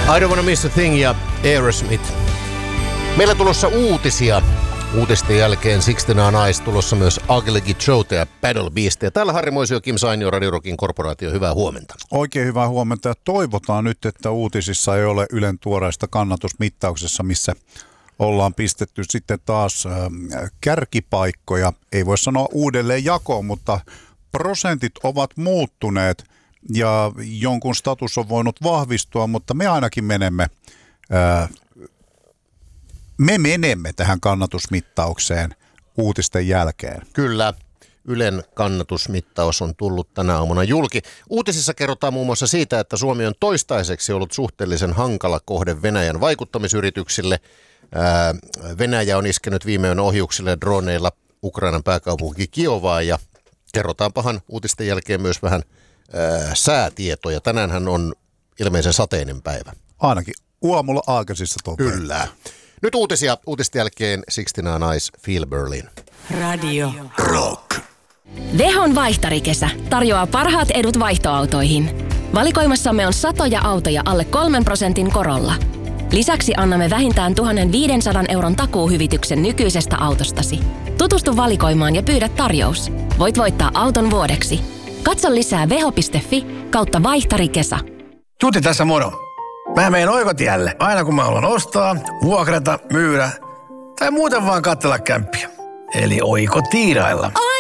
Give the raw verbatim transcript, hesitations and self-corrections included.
I Don't Wanna Miss a Thing ja Aerosmith. Meillä tulossa uutisia. Uutisten jälkeen Sixteen Eyes, tulossa myös Ugly Kid Joe ja Paddle Beast. Ja täällä Harri Moisio, Kim Sainio, Radio Rockin korporaatio. Hyvää huomenta. Oikein hyvää huomenta ja toivotaan nyt, että uutisissa ei ole Ylen tuoreista kannatusmittauksessa, missä ollaan pistetty sitten taas äh, kärkipaikkoja. Ei voi sanoa uudelleen jakoon, mutta prosentit ovat muuttuneet ja jonkun status on voinut vahvistua, mutta me ainakin menemme, äh, me menemme tähän kannatusmittaukseen uutisten jälkeen. Kyllä. Ylen kannatusmittaus on tullut tänä aamuna julki. Uutisissa kerrotaan muun muassa siitä, että Suomi on toistaiseksi ollut suhteellisen hankala kohde Venäjän vaikuttamisyrityksille. Ää, Venäjä on iskenyt viime yön ohjuksille droneilla Ukrainan pääkaupunki Kiovaan ja kerrotaanpahan uutisten jälkeen myös vähän ää, säätietoja. Tänäänhän on ilmeisen sateinen päivä. Ainakin aamulla aikaisissa topeita. Kyllä. Nyt uutisia uutisten jälkeen Sixteen Eyes, Feel Berlin. Radio Rock. Vehon vaihtarikesä tarjoaa parhaat edut vaihtoautoihin. Valikoimassamme on satoja autoja alle kolmen prosentin korolla. Lisäksi annamme vähintään tuhatviisisataa euron takuuhyvityksen nykyisestä autostasi. Tutustu valikoimaan ja pyydä tarjous. Voit voittaa auton vuodeksi. Katso lisää veho piste fi kautta vaihtarikesä. Tuti tässä moro. Mä meen oikotielle aina kun mä haluan ostaa, vuokrata, myydä tai muuten vaan katsella kämppiä. Eli oikotiirailla.